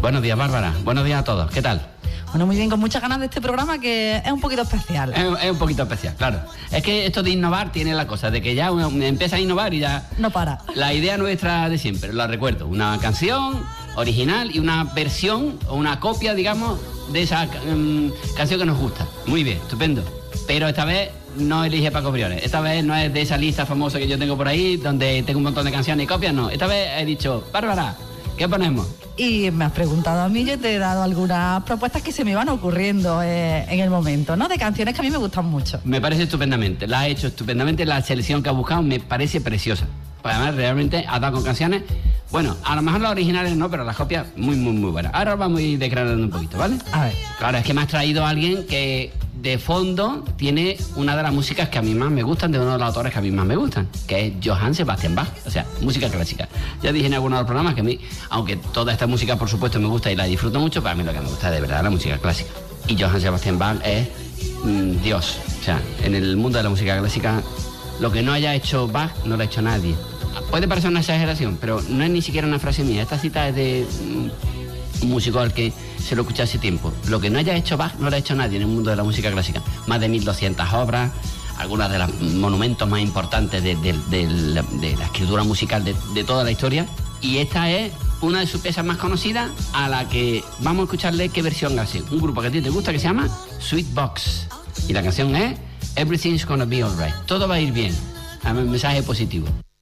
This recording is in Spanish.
Buenos días, Bárbara. Buenos días a todos. ¿Qué tal? Bueno, muy bien, con muchas ganas de este programa que es un poquito especial. Es un poquito especial, claro. Es que esto de innovar tiene la cosa de que ya uno empieza a innovar y ya... No para. La idea nuestra de siempre, la recuerdo. Una canción original y una versión o una copia, digamos, de esa canción que nos gusta. Muy bien, estupendo. Pero esta vez no elige Paco Briones. Esta vez no es de esa lista famosa que yo tengo por ahí, donde tengo un montón de canciones y copias, no. Esta vez he dicho, Bárbara, ¿qué ponemos? Y me has preguntado a mí, yo te he dado algunas propuestas que se me van ocurriendo en el momento, ¿no? De canciones que a mí me gustan mucho. Me parece estupendamente, la ha hecho estupendamente, la selección que ha buscado me parece preciosa. Pues además realmente ha dado con canciones, bueno, a lo mejor las originales no, pero las copias muy buenas. Ahora vamos a ir desgranando un poquito, ¿vale? A ver. Claro, es que me has traído a alguien que de fondo tiene una de las músicas que a mí más me gustan, de uno de los autores que a mí más me gustan, que es Johann Sebastian Bach, o sea, música clásica. Ya dije en algunos de los programas que a mí, aunque toda esta música por supuesto me gusta y la disfruto mucho, para mí lo que me gusta es de verdad la música clásica. Y Johann Sebastian Bach es Dios, o sea, en el mundo de la música clásica, lo que no haya hecho Bach no lo ha hecho nadie. Puede parecer una exageración, pero no es ni siquiera una frase mía. Esta cita es de un músico al que se lo escuché hace tiempo. Lo que no haya hecho Bach no lo ha hecho nadie en el mundo de la música clásica. Más de 1200 obras, algunas de los monumentos más importantes de la escritura musical de toda la historia. Y esta es una de sus piezas más conocidas, a la que vamos a escucharle qué versión hace. Un grupo que a ti te gusta que se llama Sweet Box. Y la canción es Everything's Gonna Be Alright. Todo va a ir bien. Un mensaje positivo.